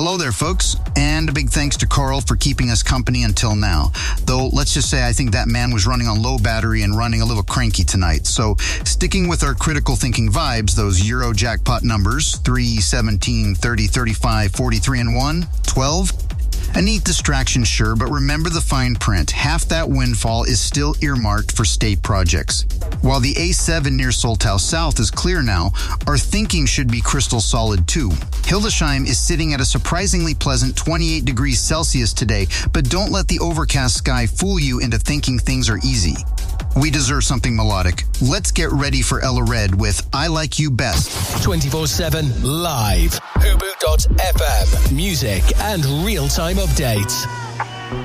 Hello there, folks, and a big thanks to Carl for keeping us company until now. Though, let's just say I think that man was running on low battery and running a little cranky tonight. So, sticking with our critical thinking vibes, those Euro jackpot numbers, 3, 17, 30, 35, 43, and 1, 12. A neat distraction, sure, but remember the fine print. Half that windfall is still earmarked for state projects. While the A7 near Soltau South is clear now, our thinking should be crystal solid too. Hildesheim is sitting at a surprisingly pleasant 28 degrees Celsius today, but don't let the overcast sky fool you into thinking things are easy. We deserve something melodic. Let's get ready for Ella Red with I Like You Best. 24/7 live. Hubu.fm. Music and real-time updates.